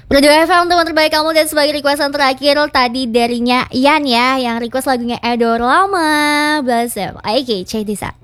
Radio FM teman terbaik kamu, dan sebagai requestan terakhir tadi darinya Ian ya, yang request lagunya Edo Lama Blossom. Oke, check this out.